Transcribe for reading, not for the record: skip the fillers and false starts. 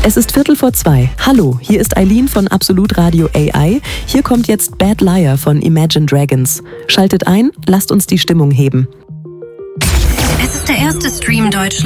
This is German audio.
Es ist 1:15. Hallo, hier ist Eileen von Absolut Radio AI. Hier kommt jetzt Bad Liar von Imagine Dragons. Schaltet ein, lasst uns die Stimmung heben. Es ist der erste Stream Deutschland.